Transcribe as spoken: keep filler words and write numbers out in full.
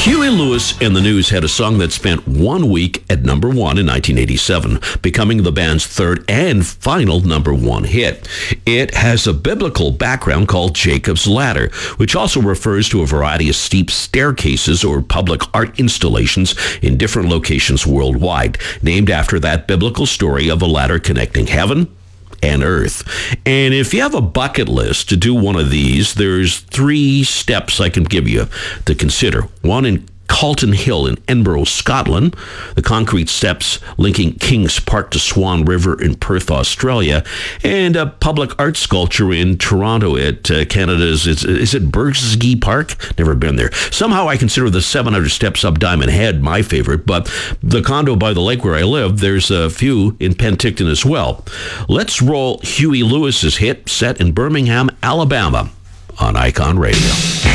Huey Lewis and the News had a song that spent one week at number one in nineteen eighty-seven, becoming the band's third and final number one hit. It has a biblical background called Jacob's Ladder, which also refers to a variety of steep staircases or public art installations in different locations worldwide, named after that biblical story of a ladder connecting heaven and earth. And if you have a bucket list to do one of these, there's three steps I can give you to consider. One in Calton Hill in Edinburgh, Scotland, the concrete steps linking Kings Park to Swan River in Perth, Australia, and a public art sculpture in Toronto at uh, Canada's, is, is it Burgsky Park? Never been there. Somehow I consider the seven hundred steps up Diamond Head my favorite, but the condo by the lake where I live, there's a few in Penticton as well. Let's roll Huey Lewis's hit set in Birmingham, Alabama on Icon Radio.